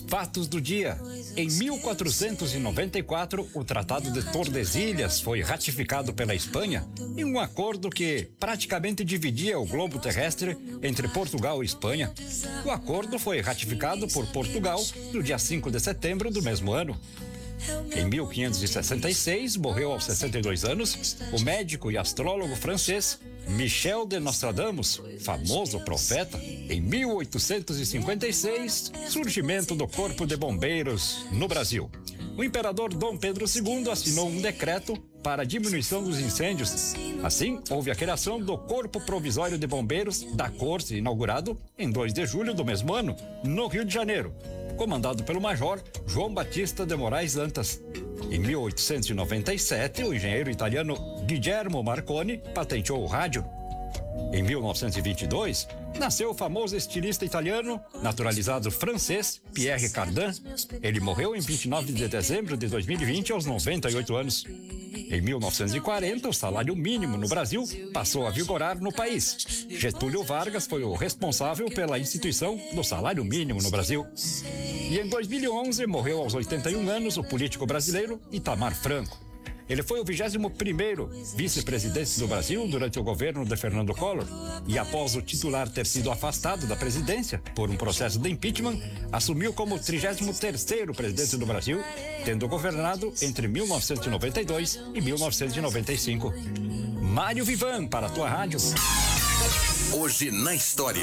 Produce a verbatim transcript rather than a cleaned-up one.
fatos do dia. Em mil quatrocentos e noventa e quatro, o Tratado de Tordesilhas foi ratificado pela Espanha em um acordo que praticamente dividia o globo terrestre entre Portugal e Espanha. O acordo foi ratificado por Portugal no dia cinco de setembro do mesmo ano. Em mil quinhentos e sessenta e seis, morreu aos sessenta e dois anos o médico e astrólogo francês Michel de Nostradamus, famoso profeta. Em mil oitocentos e cinquenta e seis, surgimento do Corpo de Bombeiros no Brasil. O imperador Dom Pedro segundo assinou um decreto para a diminuição dos incêndios. Assim, houve a criação do Corpo Provisório de Bombeiros da Corte, inaugurado em dois de julho do mesmo ano, no Rio de Janeiro, comandado pelo Major João Batista de Moraes Antas. Em mil oitocentos e noventa e sete, o engenheiro italiano Guillermo Marconi patenteou o rádio. Em mil novecentos e vinte e dois, nasceu o famoso estilista italiano, naturalizado francês, Pierre Cardin. Ele morreu em vinte e nove de dezembro de dois mil e vinte, aos noventa e oito anos. Em mil novecentos e quarenta, o salário mínimo no Brasil passou a vigorar no país. Getúlio Vargas foi o responsável pela instituição do salário mínimo no Brasil. E em dois mil e onze, morreu aos oitenta e um anos o político brasileiro Itamar Franco. Ele foi o vigésimo primeiro vice-presidente do Brasil durante o governo de Fernando Collor e, após o titular ter sido afastado da presidência por um processo de impeachment, assumiu como trigésimo terceiro presidente do Brasil, tendo governado entre mil novecentos e noventa e dois e mil novecentos e noventa e cinco. Mário Vivan, para a tua rádio. Hoje na história.